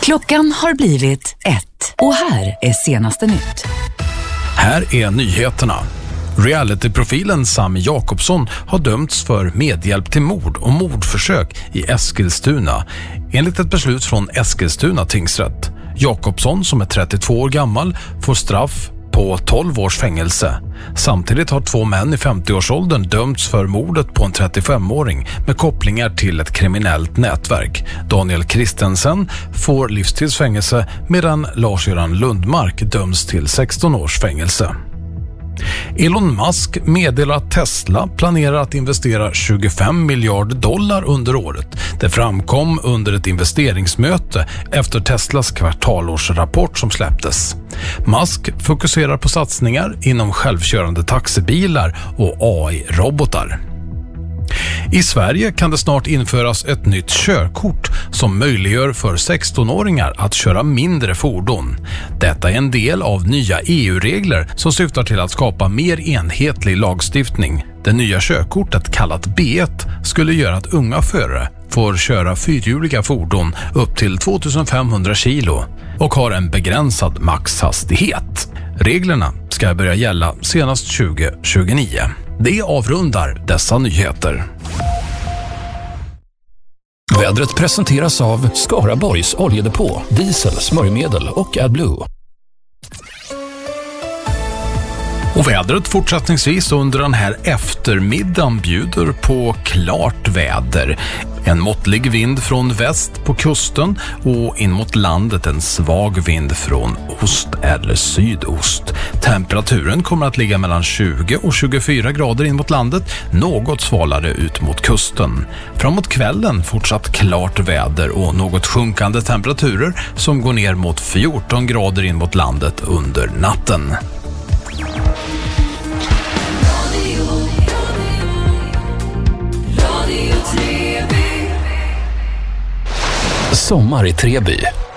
Klockan har blivit 1 och här är senaste nytt. Här är nyheterna. Realityprofilen Sami Jakobsson har dömts för medhjälp till mord och mordförsök i Eskilstuna, enligt ett beslut från Eskilstuna tingsrätt. Jakobsson, som är 32 år gammal, får straff på 12 års fängelse. Samtidigt har 2 män i 50-årsåldern dömts för mordet på en 35-åring med kopplingar till ett kriminellt nätverk. Daniel Kristensen får livstidsfängelse medan Lars-Göran Lundmark döms till 16 års fängelse. Elon Musk meddelar att Tesla planerar att investera $25 miljarder under året. Det framkom under ett investeringsmöte efter Teslas kvartalårsrapport som släpptes. Musk fokuserar på satsningar inom självkörande taxibilar och AI-robotar. I Sverige kan det snart införas ett nytt körkort som möjliggör för 16-åringar att köra mindre fordon. Detta är en del av nya EU-regler som syftar till att skapa mer enhetlig lagstiftning. Det nya körkortet, kallat B1, skulle göra att unga förare får köra fyrhjuliga fordon upp till 2500 kilo och har en begränsad maxhastighet. Reglerna ska börja gälla senast 2029. Det avrundar dessa nyheter. Vädret presenteras av Skaraborgs oljedepå, diesel, smörjmedel och AdBlue. Och vädret fortsättningsvis under den här eftermiddagen bjuder på klart väder. En måttlig vind från väst på kusten och in mot landet en svag vind från ost eller sydost. Temperaturen kommer att ligga mellan 20 och 24 grader in mot landet, något svalare ut mot kusten. Framåt kvällen fortsatt klart väder och något sjunkande temperaturer som går ner mot 14 grader in mot landet under natten. Sommar i Treby.